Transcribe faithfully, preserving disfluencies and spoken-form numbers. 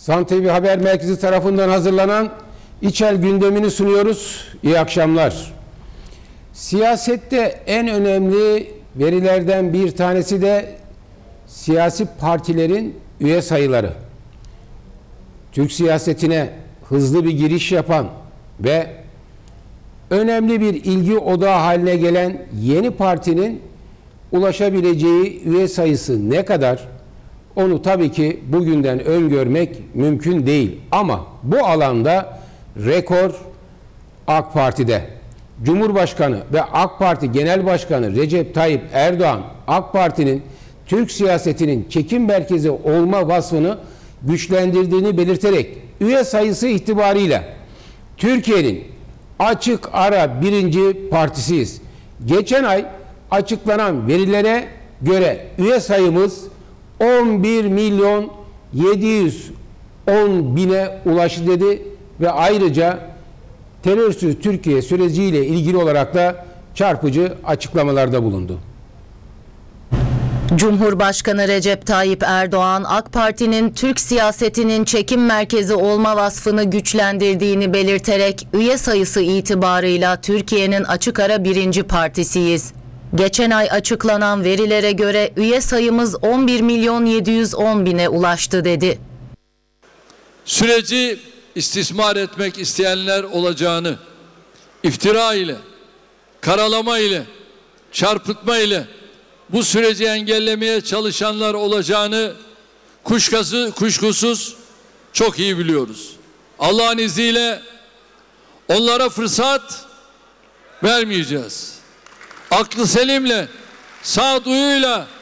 San T V Haber Merkezi tarafından hazırlanan İçel gündemini sunuyoruz. İyi akşamlar. Siyasette en önemli verilerden bir tanesi de siyasi partilerin üye sayıları. Türk siyasetine hızlı bir giriş yapan ve önemli bir ilgi odağı haline gelen yeni partinin ulaşabileceği üye sayısı ne kadar? Onu tabii ki bugünden öngörmek mümkün değil. Ama bu alanda rekor AK Parti'de. Cumhurbaşkanı ve AK Parti Genel Başkanı Recep Tayyip Erdoğan, AK Parti'nin Türk siyasetinin çekim merkezi olma vasfını güçlendirdiğini belirterek üye sayısı itibarıyla Türkiye'nin açık ara birinci partisiyiz. Geçen ay açıklanan verilere göre üye sayımız on bir milyon yedi yüz on bine ulaştı dedi ve ayrıca terörsüz Türkiye süreciyle ilgili olarak da çarpıcı açıklamalarda bulundu. Cumhurbaşkanı Recep Tayyip Erdoğan, AK Parti'nin Türk siyasetinin çekim merkezi olma vasfını güçlendirdiğini belirterek üye sayısı itibarıyla Türkiye'nin açık ara birinci partisiyiz. Geçen ay açıklanan verilere göre üye sayımız on bir milyon yedi yüz on bine ulaştı dedi. Süreci istismar etmek isteyenler olacağını, iftira ile, karalama ile, çarpıtma ile bu süreci engellemeye çalışanlar olacağını kuşkası, kuşkusuz çok iyi biliyoruz. Allah'ın izniyle onlara fırsat vermeyeceğiz. Aklı selimle, sağduyuyla